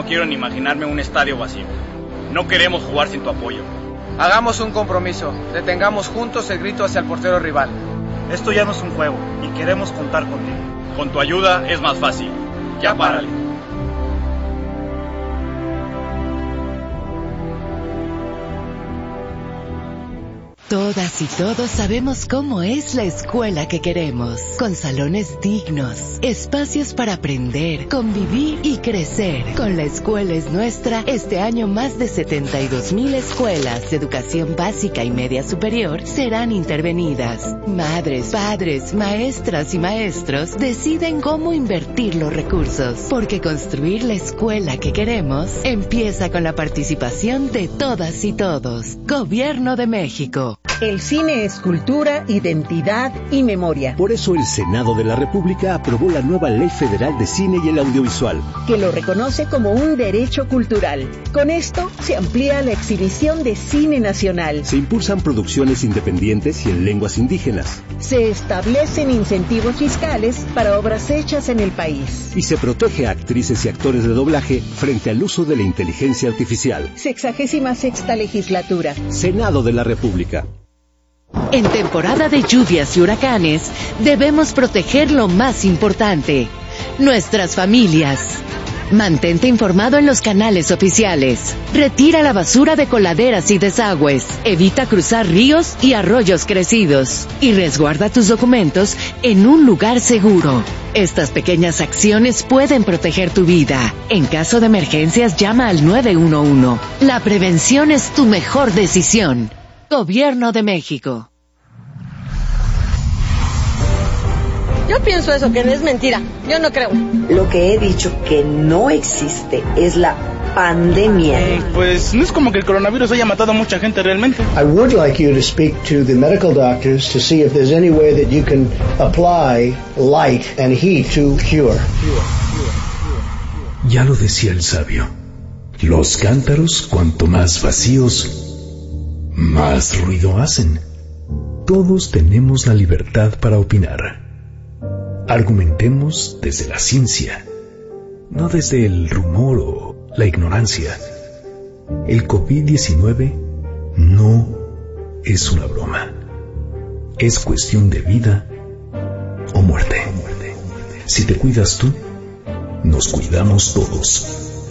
no quiero ni imaginarme un estadio vacío. No queremos jugar sin tu apoyo. Hagamos un compromiso. Detengamos juntos el grito hacia el portero rival. Esto ya no es un juego y queremos contar contigo. Con tu ayuda es más fácil. Ya párale. Todas y todos sabemos cómo es la escuela que queremos, con salones dignos, espacios para aprender, convivir y crecer. Con La Escuela es Nuestra, este año más de 72,000 escuelas de educación básica y media superior serán intervenidas. Madres, padres, maestras y maestros deciden cómo invertir los recursos, porque construir la escuela que queremos empieza con la participación de todas y todos. Gobierno de México. El cine es cultura, identidad y memoria. Por eso el Senado de la República aprobó la nueva Ley Federal de Cine y el Audiovisual, que lo reconoce como un derecho cultural. Con esto se amplía la exhibición de cine nacional. Se impulsan producciones independientes y en lenguas indígenas. Se establecen incentivos fiscales para obras hechas en el país. Y se protege a actrices y actores de doblaje frente al uso de la inteligencia artificial. 66ª legislatura. Senado de la República. En temporada de lluvias y huracanes, debemos proteger lo más importante, nuestras familias. Mantente informado en los canales oficiales. Retira la basura de coladeras y desagües. Evita cruzar ríos y arroyos crecidos. Y resguarda tus documentos en un lugar seguro. Estas pequeñas acciones pueden proteger tu vida. En caso de emergencias, llama al 911. La prevención es tu mejor decisión. Gobierno de México. Yo pienso eso, que es mentira. Yo no creo. Lo que he dicho que no existe es la pandemia. Pues no es como que el coronavirus haya matado a mucha gente realmente. I would like you to speak to the medical doctors to see if there's any way that you can apply light and heat to cure. Ya lo decía el sabio. Los cántaros, cuanto más vacíos, más ruido hacen. Todos tenemos la libertad para opinar. Argumentemos desde la ciencia, no desde el rumor o la ignorancia. El COVID-19 no es una broma. Es cuestión de vida o muerte. Si te cuidas tú, nos cuidamos todos.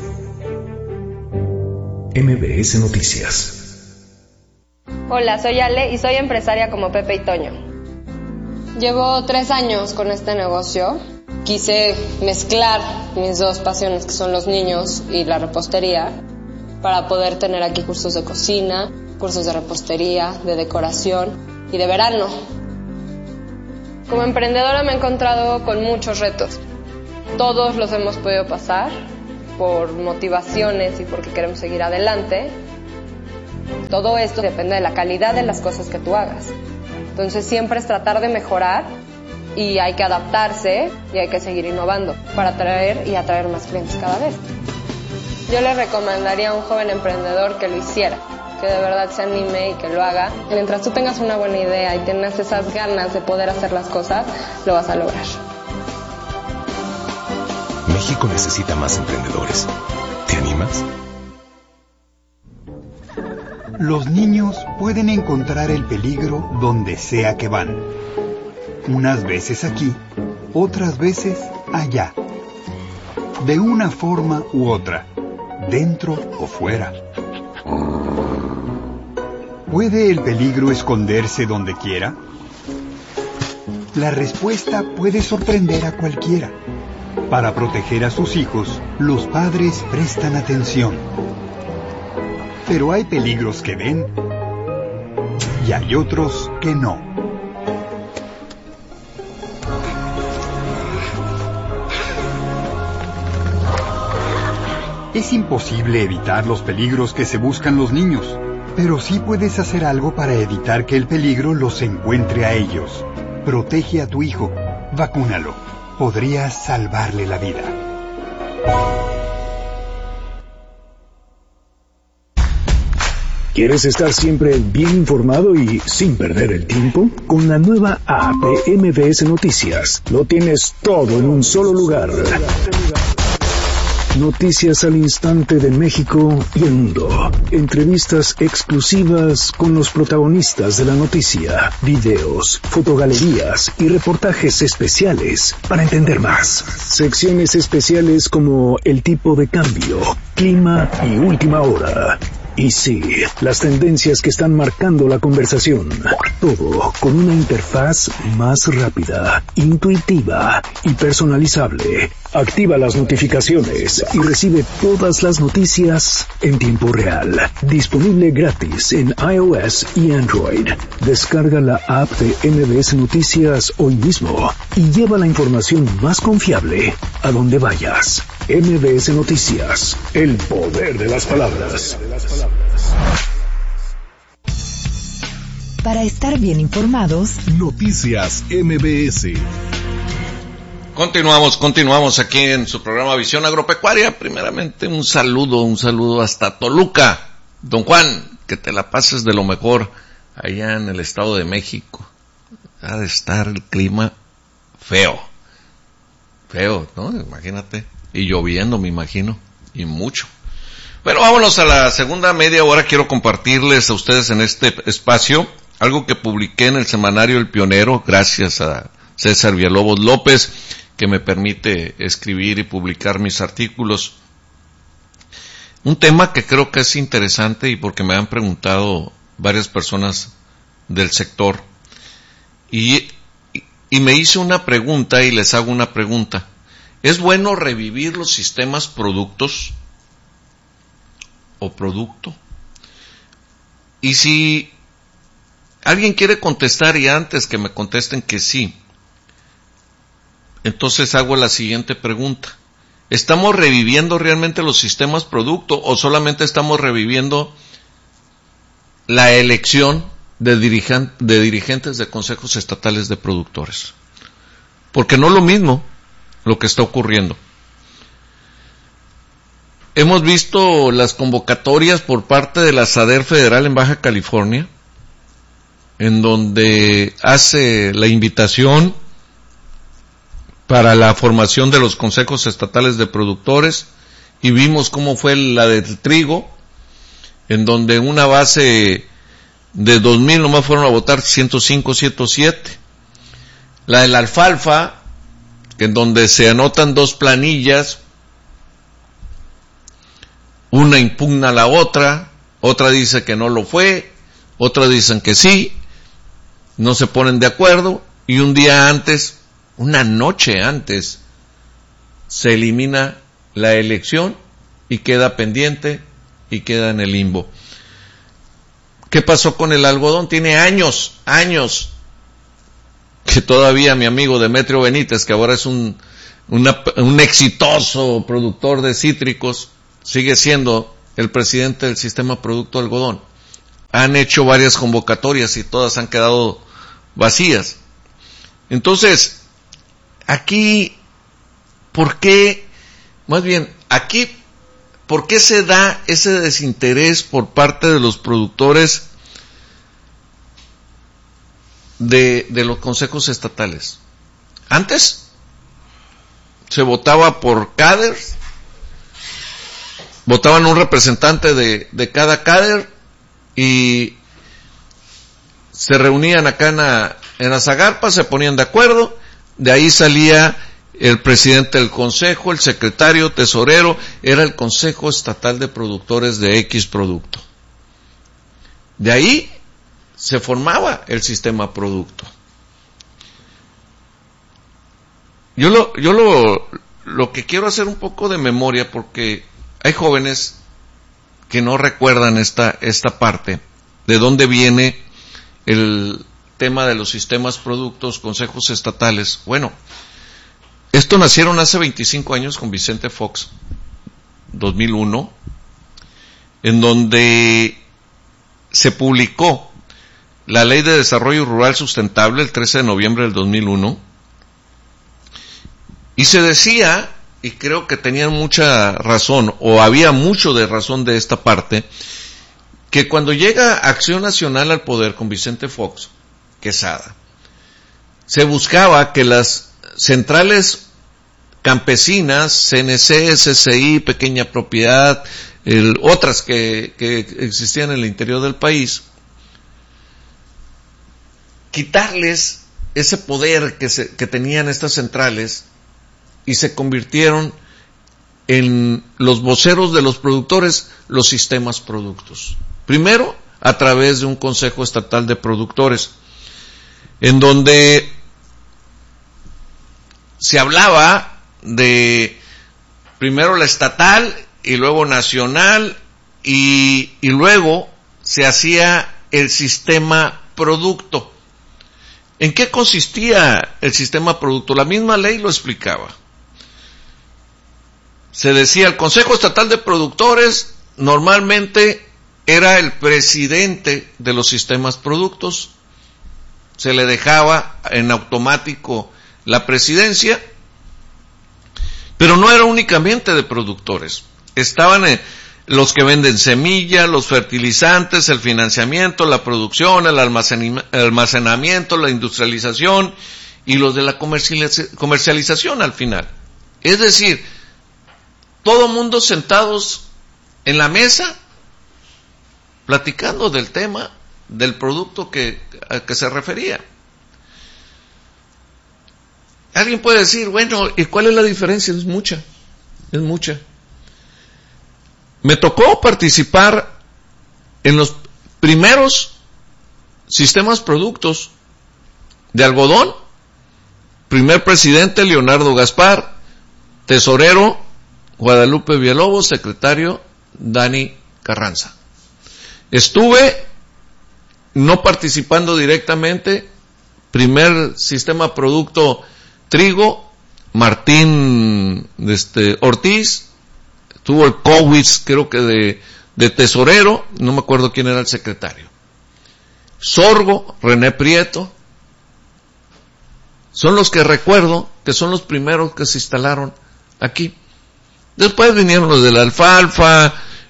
MBS Noticias. Hola, soy Ale y soy empresaria como Pepe y Toño. Llevo 3 años con este negocio. Quise mezclar mis dos pasiones, que son los niños y la repostería, para poder tener aquí cursos de cocina, cursos de repostería, de decoración y de verano. Como emprendedora me he encontrado con muchos retos. Todos los hemos podido pasar por motivaciones y porque queremos seguir adelante. Todo esto depende de la calidad de las cosas que tú hagas. Entonces siempre es tratar de mejorar y hay que adaptarse y hay que seguir innovando para atraer y atraer más clientes cada vez. Yo le recomendaría a un joven emprendedor que lo hiciera, que de verdad se anime y que lo haga. Mientras tú tengas una buena idea y tengas esas ganas de poder hacer las cosas, lo vas a lograr. México necesita más emprendedores. ¿Te animas? Los niños pueden encontrar el peligro donde sea que van. Unas veces aquí, otras veces allá. De una forma u otra, dentro o fuera. ¿Puede el peligro esconderse donde quiera? La respuesta puede sorprender a cualquiera. Para proteger a sus hijos, los padres prestan atención. Pero hay peligros que ven y hay otros que no. Es imposible evitar los peligros que se buscan los niños, pero sí puedes hacer algo para evitar que el peligro los encuentre a ellos. Protege a tu hijo, vacúnalo. Podrías salvarle la vida. ¿Quieres estar siempre bien informado y sin perder el tiempo? Con la nueva app de MBS Noticias, lo tienes todo en un solo lugar. Noticias al instante de México y el mundo. Entrevistas exclusivas con los protagonistas de la noticia. Videos, fotogalerías y reportajes especiales para entender más. Secciones especiales como el tipo de cambio, clima y última hora. Y sí, las tendencias que están marcando la conversación. Todo con una interfaz más rápida, intuitiva y personalizable. Activa las notificaciones y recibe todas las noticias en tiempo real. Disponible gratis en iOS y Android. Descarga la app de MBS Noticias hoy mismo y lleva la información más confiable a donde vayas. MBS Noticias, el poder de las palabras. Para estar bien informados, Noticias MBS. Continuamos aquí en su programa Visión Agropecuaria. Primeramente un saludo hasta Toluca. Don Juan, que te la pases de lo mejor allá en el Estado de México. Ha de estar el clima feo, ¿no? Imagínate. Y lloviendo, me imagino, y mucho. Bueno, vámonos a la segunda media hora. Quiero compartirles a ustedes en este espacio algo que publiqué en el semanario El Pionero, gracias a César Villalobos López, que me permite escribir y publicar mis artículos. Un tema que creo que es interesante y porque me han preguntado varias personas del sector. Y me hice una pregunta y les hago una pregunta. ¿Es bueno revivir los sistemas productos o producto? Y si alguien quiere contestar y antes que me contesten que sí, entonces hago la siguiente pregunta. ¿Estamos reviviendo realmente los sistemas producto o solamente estamos reviviendo la elección de dirigentes de consejos estatales de productores? Porque no es lo mismo lo que está ocurriendo. Hemos visto las convocatorias por parte de la SADER Federal en Baja California, en donde hace la invitación para la formación de los consejos estatales de productores, y vimos cómo fue la del trigo, en donde una base de 2,000 nomás fueron a votar 105, 107. La de la alfalfa, en donde se anotan 2 planillas, una impugna a la otra dice que no lo fue, otra dicen que sí, no se ponen de acuerdo, y un día antes, una noche antes, se elimina la elección y queda pendiente y queda en el limbo. ¿Qué pasó con el algodón? Tiene años que todavía mi amigo Demetrio Benítez, que ahora es un exitoso productor de cítricos, sigue siendo el presidente del sistema producto algodón. Han hecho varias convocatorias y todas han quedado vacías. Entonces, aquí, ¿por qué se da ese desinterés por parte de los productores de los consejos estatales? Antes se votaba por cadres, votaban un representante de cada cader y se reunían acá en Azagarpa, se ponían de acuerdo, de ahí salía el presidente del consejo, el secretario, tesorero, era el Consejo Estatal de Productores de X producto. De ahí se formaba el sistema producto. Yo lo que quiero hacer un poco de memoria, porque hay jóvenes que no recuerdan esta parte, de dónde viene el tema de los sistemas productos, consejos estatales. Bueno, esto nacieron hace 25 años con Vicente Fox, 2001, en donde se publicó la Ley de Desarrollo Rural Sustentable el 13 de noviembre del 2001, y se decía, y creo que tenían mucha razón, o había mucho de razón de esta parte, que cuando llega Acción Nacional al poder con Vicente Fox Quesada, se buscaba que las centrales campesinas, CNC, SCI, pequeña propiedad, otras que existían en el interior del país, quitarles ese poder que tenían estas centrales y se convirtieron en los voceros de los productores, los sistemas productos. Primero, a través de un Consejo Estatal de Productores, en donde se hablaba de primero la estatal y luego nacional y luego se hacía el sistema producto. ¿En qué consistía el sistema producto? La misma ley lo explicaba. Se decía, el Consejo Estatal de Productores normalmente era el presidente de los sistemas productos. Se le dejaba en automático la presidencia, pero no era únicamente de productores. Estaban los que venden semilla, los fertilizantes, el financiamiento, la producción, el almacenamiento, la industrialización y los de la comercialización al final. Es decir, todo mundo sentados en la mesa platicando del tema, del producto a que se refería. Alguien puede decir, bueno, ¿y cuál es la diferencia? Es mucha. Me tocó participar en los primeros sistemas productos de algodón. Primer presidente, Leonardo Gaspar. Tesorero, Guadalupe Villalobos. Secretario, Dani Carranza. Estuve no participando directamente. Primer sistema producto trigo, Martín Ortiz. Tuvo el Cowitz, creo que de tesorero, no me acuerdo quién era el secretario. Sorgo, René Prieto. Son los que recuerdo que son los primeros que se instalaron aquí. Después vinieron los de la alfalfa,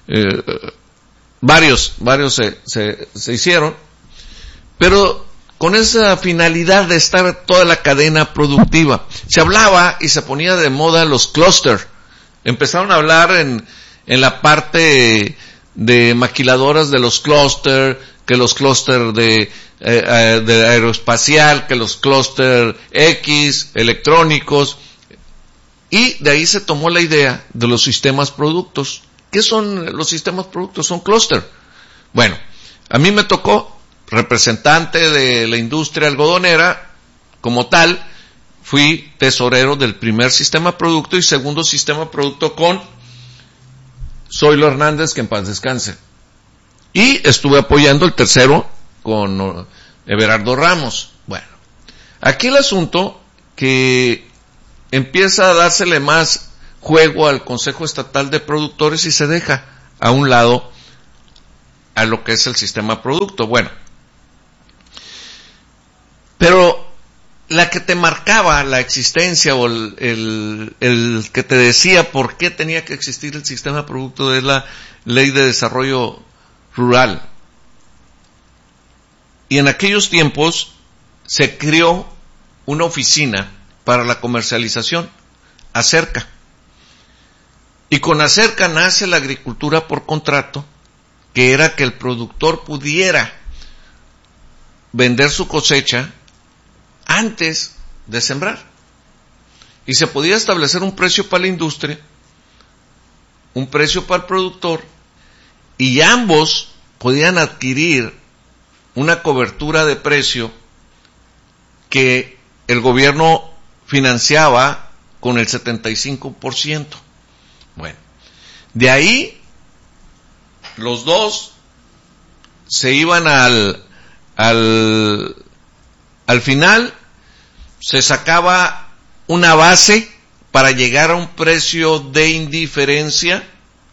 varios se hicieron, pero con esa finalidad de estar toda la cadena productiva. Se hablaba y se ponía de moda los clúster. Empezaron a hablar en la parte de maquiladoras de los clúster, que los clúster de aeroespacial, que los clúster X, electrónicos, y de ahí se tomó la idea de los sistemas productos. ¿Qué son los sistemas productos? Son clúster. Bueno, a mí me tocó representante de la industria algodonera, como tal, fui tesorero del primer sistema producto y segundo sistema producto con Zoilo Hernández, que en paz descanse. Y estuve apoyando el tercero con Everardo Ramos. Bueno, aquí el asunto que empieza a dársele más juego al Consejo Estatal de Productores y se deja a un lado a lo que es el sistema producto. Bueno, pero la que te marcaba la existencia o el que te decía por qué tenía que existir el sistema producto es la Ley de Desarrollo Rural. Y en aquellos tiempos se creó una oficina para la comercialización, Acerca. Y con Acerca nace la agricultura por contrato, que era que el productor pudiera vender su cosecha antes de sembrar. Y se podía establecer un precio para la industria, un precio para el productor, y ambos podían adquirir una cobertura de precio que el gobierno financiaba con el 75%. Bueno, de ahí los dos se iban al final, se sacaba una base para llegar a un precio de indiferencia,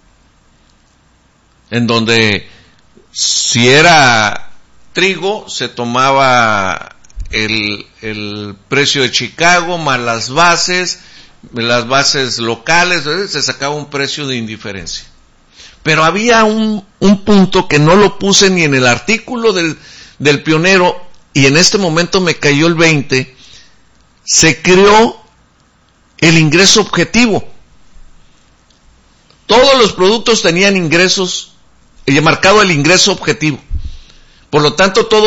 en donde si era trigo se tomaba el precio de Chicago más las bases locales, se sacaba un precio de indiferencia. Pero había un punto que no lo puse ni en el artículo del Pionero, y en este momento me cayó el 20, se creó el ingreso objetivo. Todos los productos tenían ingresos, marcado el ingreso objetivo. Por lo tanto, todos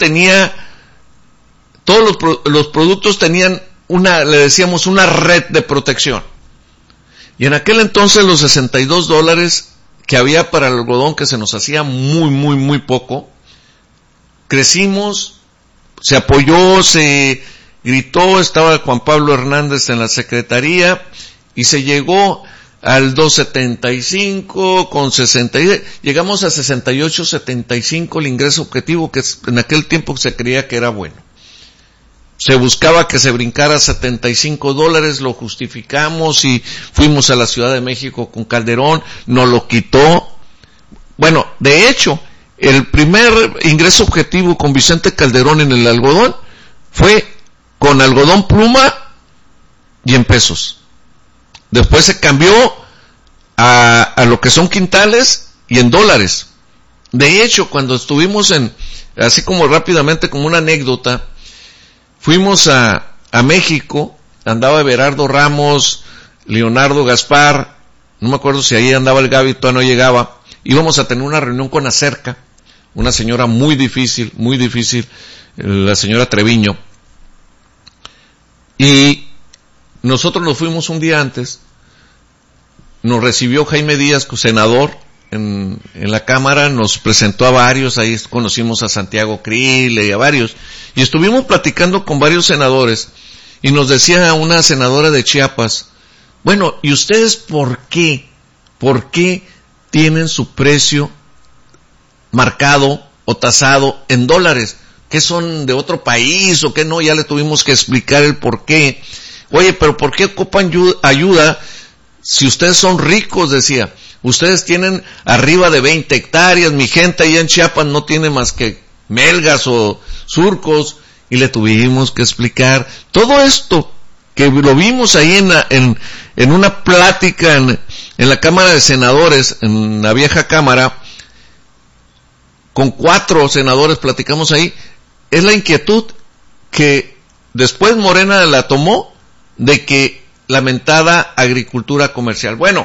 los productos tenían le decíamos una red de protección. Y en aquel entonces los $62 que había para el algodón, que se nos hacía muy poco, crecimos, se apoyó, se gritó, estaba Juan Pablo Hernández en la secretaría, y se llegó al 2.75 con 66, llegamos a 68.75 el ingreso objetivo, que en aquel tiempo se creía que era bueno. Se buscaba que se brincara $75, lo justificamos y fuimos a la Ciudad de México con Calderón, nos lo quitó. Bueno, de hecho, el primer ingreso objetivo con Vicente Calderón en el algodón fue con algodón pluma y en pesos. Después se cambió a lo que son quintales y en dólares. De hecho, cuando estuvimos así como rápidamente como una anécdota, fuimos a México, andaba Everardo Ramos, Leonardo Gaspar, no me acuerdo si ahí andaba el Gaby, todavía no llegaba. Íbamos a tener una reunión con Acerca, una señora muy difícil, la señora Treviño. Y nosotros nos fuimos un día antes, nos recibió Jaime Díaz, senador, en la Cámara, nos presentó a varios, ahí conocimos a Santiago Krill y a varios, y estuvimos platicando con varios senadores, y nos decía una senadora de Chiapas, bueno, ¿y ustedes por qué tienen su precio marcado o tasado en dólares? ¿Qué son de otro país o qué no? Ya le tuvimos que explicar el por qué. Oye, pero ¿por qué ocupan ayuda si ustedes son ricos? Decía. Ustedes tienen arriba de 20 hectáreas, mi gente allá en Chiapas no tiene más que melgas o surcos, y le tuvimos que explicar todo esto, que lo vimos ahí en una plática en la Cámara de Senadores, en la vieja Cámara, con 4 senadores platicamos ahí, es la inquietud que después Morena la tomó de que lamentada agricultura comercial. Bueno,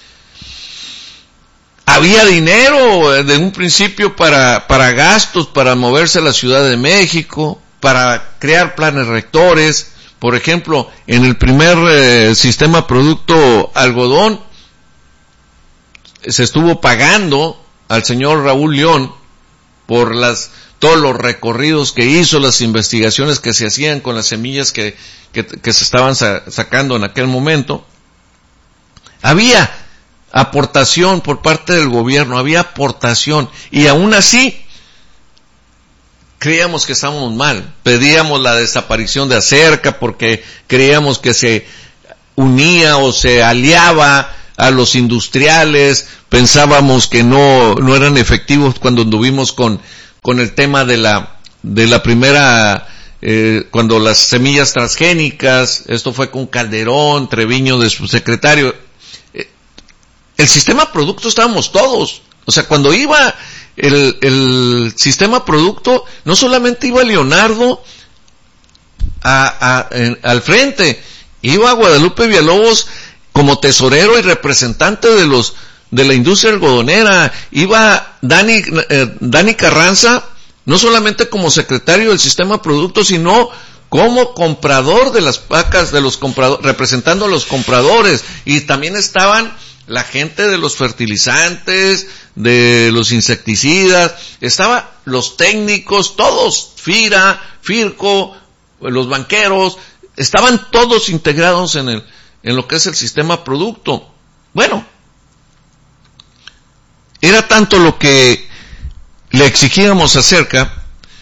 había dinero de un principio para gastos, para moverse a la Ciudad de México, para crear planes rectores. Por ejemplo, en el primer sistema producto algodón, se estuvo pagando al señor Raúl León por todos los recorridos que hizo, las investigaciones que se hacían con las semillas que se estaban sacando en aquel momento. Había aportación por parte del gobierno, había aportación, y aún así creíamos que estábamos mal, pedíamos la desaparición de Acerca porque creíamos que se unía o se aliaba a los industriales, pensábamos que no eran efectivos cuando anduvimos con el tema de la primera, cuando las semillas transgénicas, esto fue con Calderón, Treviño de su secretario. El sistema producto estábamos todos. O sea, cuando iba el sistema producto, no solamente iba Leonardo al frente, iba Guadalupe Villalobos como tesorero y representante de la industria algodonera, iba Dani Carranza, no solamente como secretario del sistema producto, sino como comprador de las vacas, de los compradores, representando a los compradores, y también estaban la gente de los fertilizantes, de los insecticidas, estaban los técnicos, todos, FIRA, FIRCO, los banqueros, estaban todos integrados en lo que es el sistema producto. Bueno, era tanto lo que le exigíamos acerca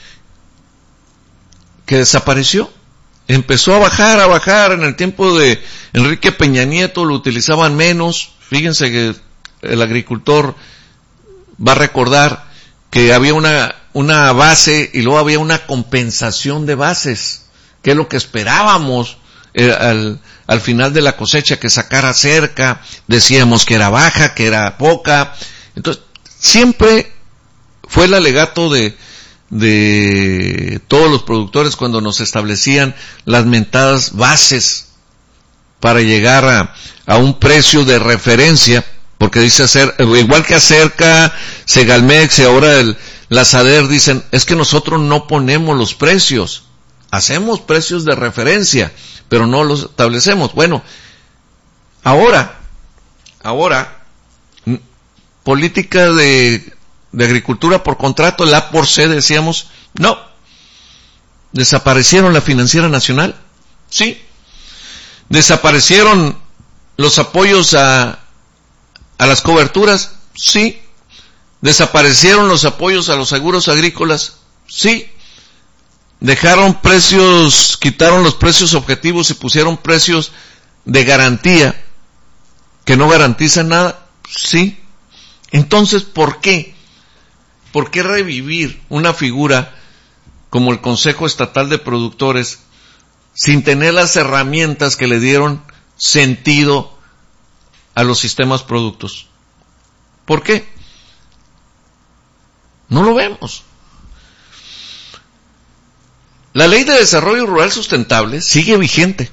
que desapareció. Empezó a bajar en el tiempo de Enrique Peña Nieto, lo utilizaban menos. Fíjense que el agricultor va a recordar que había una base y luego había una compensación de bases, que es lo que esperábamos al final de la cosecha, que sacara cerca, decíamos que era baja, que era poca. Entonces, siempre fue el alegato de todos los productores cuando nos establecían las mentadas bases para llegar a un precio de referencia, porque dice igual que Acerca, Segalmex y ahora la SADER dicen, es que nosotros no ponemos los precios, hacemos precios de referencia, pero no los establecemos. Bueno, ahora, política de agricultura por contrato, la por C decíamos, no. ¿Desaparecieron la Financiera Nacional? Sí. ¿Desaparecieron los apoyos a las coberturas? Sí. ¿Desaparecieron los apoyos a los seguros agrícolas? Sí. Quitaron los precios objetivos y pusieron precios de garantía que no garantizan nada? Sí. Entonces, ¿por qué? ¿Por qué revivir una figura como el Consejo Estatal de Productores sin tener las herramientas que le dieron sentido a los sistemas productos? ¿Por qué? No lo vemos. La Ley de Desarrollo Rural Sustentable sigue vigente.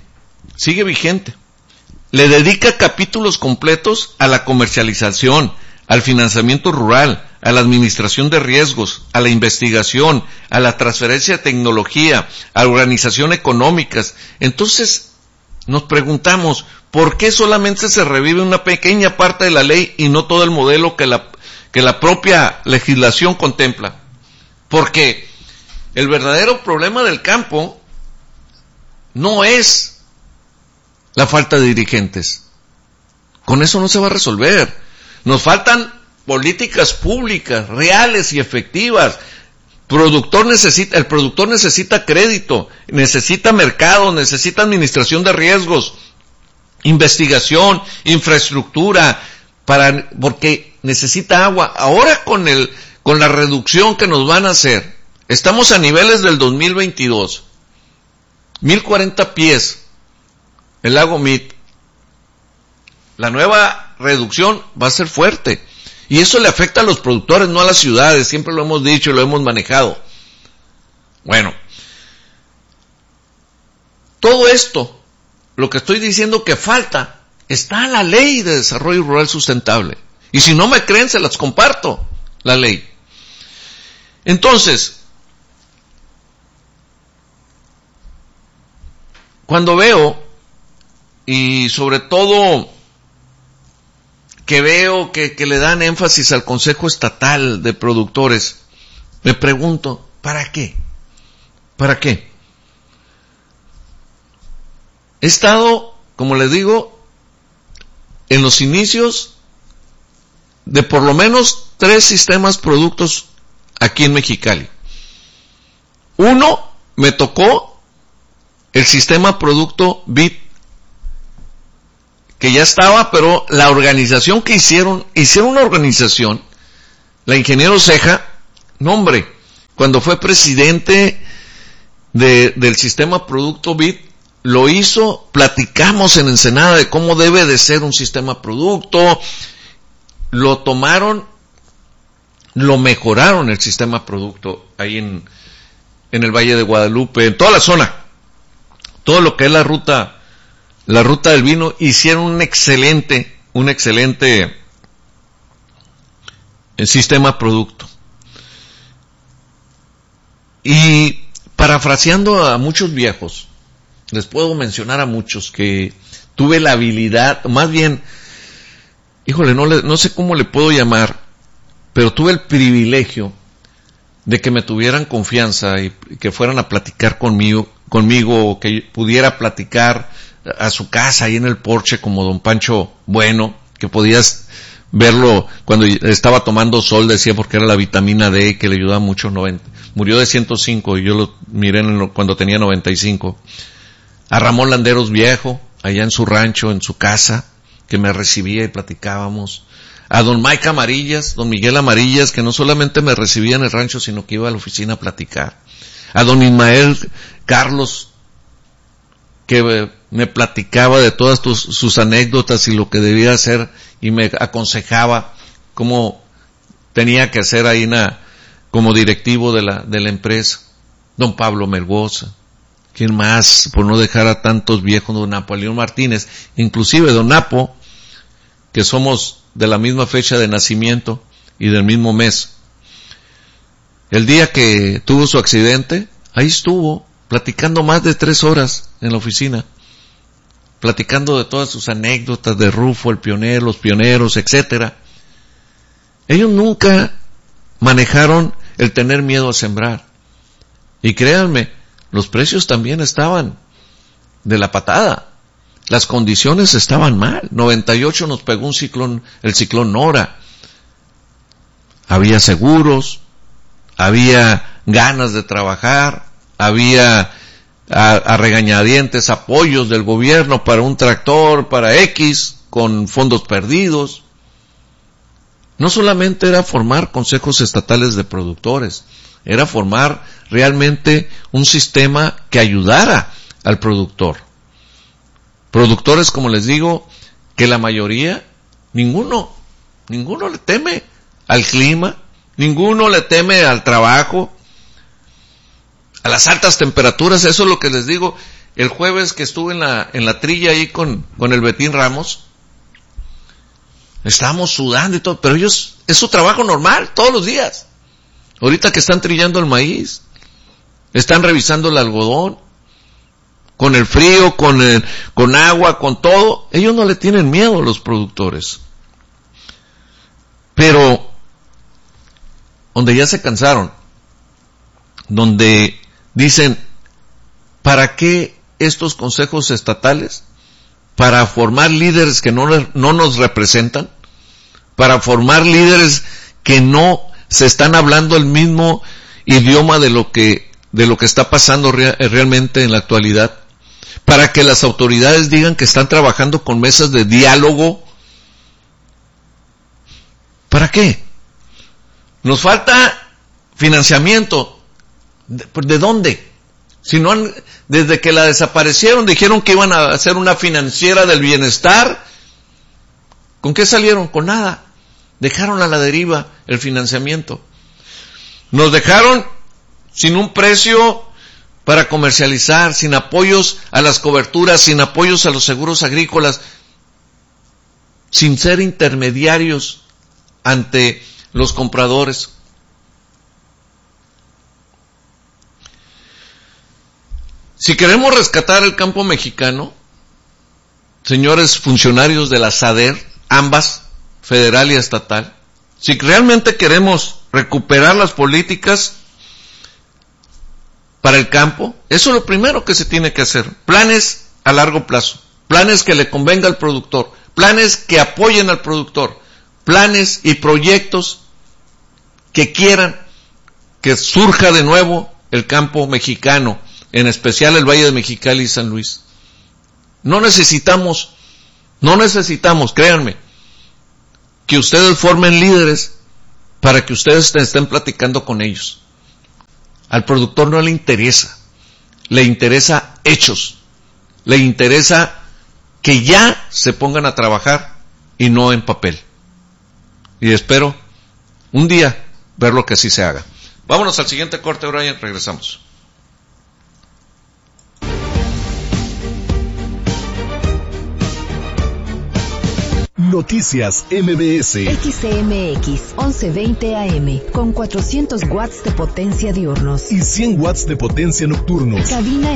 Le dedica capítulos completos a la comercialización, al financiamiento rural, a la administración de riesgos, a la investigación, a la transferencia de tecnología, a la organización económicas. Entonces, nos preguntamos, ¿por qué solamente se revive una pequeña parte de la ley y no todo el modelo que la propia legislación contempla? Porque el verdadero problema del campo no es la falta de dirigentes. Con eso no se va a resolver. Nos faltan políticas públicas reales y efectivas. El productor necesita crédito, necesita mercado, necesita administración de riesgos, investigación, infraestructura, porque necesita agua. Ahora con la reducción que nos van a hacer, estamos a niveles del 2022, 1040 pies, el lago Mead. La nueva reducción va a ser fuerte. Y eso le afecta a los productores, no a las ciudades. Siempre lo hemos dicho y lo hemos manejado. Bueno, todo esto, lo que estoy diciendo que falta, está en la Ley de Desarrollo Rural Sustentable. Y si no me creen, se las comparto, la ley. Entonces, cuando veo, y sobre todo que veo que le dan énfasis al Consejo Estatal de Productores, me pregunto, ¿para qué? ¿Para qué? He estado, como les digo, en los inicios de por lo menos 3 sistemas productos aquí en Mexicali. Uno, me tocó el sistema producto BIT, que ya estaba, pero la organización que hicieron una organización, la ingeniero Ceja, no hombre, cuando fue presidente del sistema producto BIT, lo hizo, platicamos en Ensenada de cómo debe de ser un sistema producto, lo tomaron, lo mejoraron el sistema producto ahí en el Valle de Guadalupe, en toda la zona, todo lo que es la ruta del vino, hicieron un excelente sistema producto. Y parafraseando a muchos viejos, les puedo mencionar a muchos que tuve la habilidad, más bien, híjole, no sé cómo le puedo llamar, pero tuve el privilegio de que me tuvieran confianza y que fueran a platicar conmigo, o que pudiera platicar a su casa ahí en el porche como don Pancho Bueno, que podías verlo cuando estaba tomando sol, decía, porque era la vitamina D que le ayudaba mucho. Murió de 105 y yo lo miré cuando tenía 95. A Ramón Landeros Viejo, allá en su rancho, en su casa, que me recibía y platicábamos. A don Mike Amarillas, don Miguel Amarillas, que no solamente me recibía en el rancho, sino que iba a la oficina a platicar. A don Ismael Carlos, que me platicaba de todas sus anécdotas y lo que debía hacer, y me aconsejaba cómo tenía que hacer ahí como directivo de la empresa. Don Pablo Melgoza. ¿Quién más? Por no dejar a tantos viejos, don Napoleón Martínez, inclusive don Napo, que somos de la misma fecha de nacimiento y del mismo mes. El día que tuvo su accidente, ahí estuvo, platicando más de 3 horas en la oficina, platicando de todas sus anécdotas de Rufo, el pionero, los pioneros, etcétera. Ellos nunca manejaron el tener miedo a sembrar. Y créanme, los precios también estaban de la patada. Las condiciones estaban mal. 98 nos pegó el ciclón Nora. Había seguros, había ganas de trabajar, había a regañadientes apoyos del gobierno para un tractor, para X, con fondos perdidos. No solamente era formar consejos estatales de productores, era formar realmente un sistema que ayudara al productor. Productores, como les digo, que la mayoría, ninguno le teme al clima, ninguno le teme al trabajo, a las altas temperaturas. Eso es lo que les digo. El jueves que estuve en la trilla ahí con el Betín Ramos, estábamos sudando y todo, pero ellos, es su trabajo normal, todos los días. Ahorita que están trillando el maíz, están revisando el algodón, con el frío, con agua, con todo, ellos no le tienen miedo a los productores. Pero, donde ya se cansaron, donde dicen, ¿para qué estos consejos estatales? Para formar líderes que no nos representan, para formar líderes que no se están hablando el mismo idioma de lo que está pasando realmente en la actualidad, para que las autoridades digan que están trabajando con mesas de diálogo. ¿Para qué? Nos falta financiamiento. ¿De dónde? Si no desde que la desaparecieron, dijeron que iban a hacer una financiera del bienestar. ¿Con qué salieron? Con nada. Dejaron a la deriva el financiamiento. Nos dejaron sin un precio para comercializar, sin apoyos a las coberturas, sin apoyos a los seguros agrícolas, sin ser intermediarios ante los compradores. Si queremos rescatar el campo mexicano, señores funcionarios de la SADER, ambas, federal y estatal, si realmente queremos recuperar las políticas para el campo, eso es lo primero que se tiene que hacer. Planes a largo plazo, planes que le convenga al productor, planes que apoyen al productor, planes y proyectos que quieran que surja de nuevo el campo mexicano, en especial el Valle de Mexicali y San Luis. No necesitamos, créanme, que ustedes formen líderes para que ustedes estén platicando con ellos. Al productor no le interesa hechos, le interesa que ya se pongan a trabajar y no en papel. Y espero un día verlo que así se haga. Vámonos al siguiente corte, Brian, regresamos. Noticias MBS. XCMX 1120 AM con 400 watts de potencia diurnos y 100 watts de potencia nocturnos. Cabina